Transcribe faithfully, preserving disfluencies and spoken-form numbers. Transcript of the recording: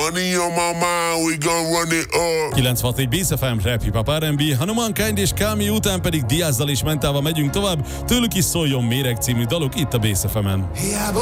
Money on my mind, we gon' run it up. kilencvenhat egy Bész ef em, Rap Hip Hop er end bé, Hanuman Kind és Kámi, után pedig Diazzal és Mentával megyünk tovább. Tőlük is szóljon Méreg című dalok itt a Bész ef emen.